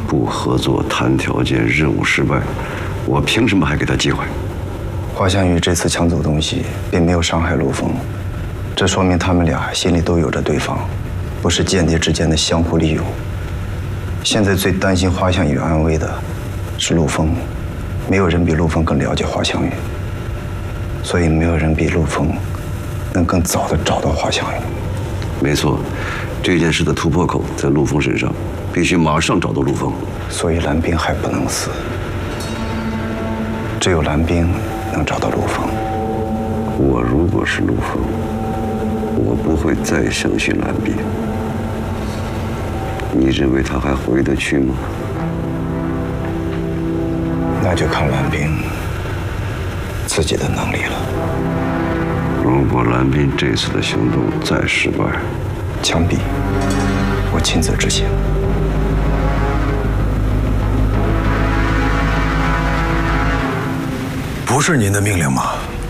步合作谈条件，任务失败，我凭什么还给他机会？ 华夏宇这次抢走东西，并没有伤害陆枫，这说明他们俩心里都有着对方，不是间谍之间的相互利用。现在最担心华夏宇安危的是陆枫，没有人比陆枫更了解华夏宇，所以没有人比陆枫能更早地找到华夏宇。 没错，这件事的突破口在陆枫身上，必须马上找到陆枫。 所以蓝冰还不能死，只有蓝冰能找到陆枫。 我如果是陆枫，我不会再相信蓝冰。你认为他还回得去吗？ 那就看蓝冰自己的能力了。 如果蓝冰这次的行动再失败， 枪毙，我亲自执行。 不是您的命令吗？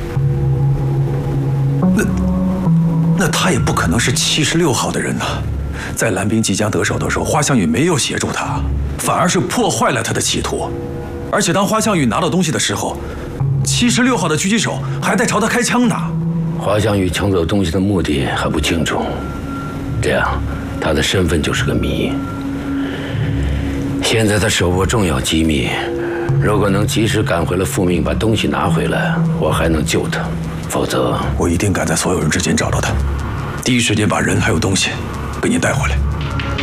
那他也不可能是76号的人呐。在蓝冰即将得手的时候，花香雨没有协助他，反而是破坏了他的企图。而且当花香雨拿到东西的时候，76号的狙击手还在朝他开枪呢。 花香雨抢走东西的目的还不清楚，这样他的身份就是个谜。现在他手握重要机密，如果能及时赶回了复命，把东西拿回来，我还能救他。否则， 我一定赶在所有人之前找到他，第一时间把人还有东西给你带回来。